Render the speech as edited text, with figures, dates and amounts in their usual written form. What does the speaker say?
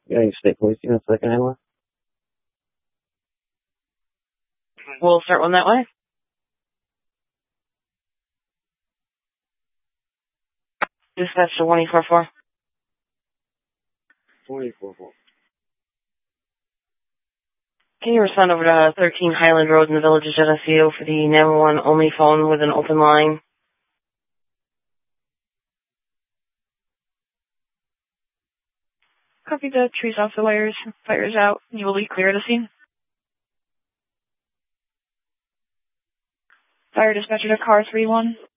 Yeah, you state police units that can handle it. We'll start one that way. Dispatch to 144. 24-4. Can you respond over to 13 Highland Road in the Village of Geneseo for the 911 only phone with an open line? Copy that. Trees off the wires. Fires out. You will be clear the scene. Fire dispatcher to car 3-1.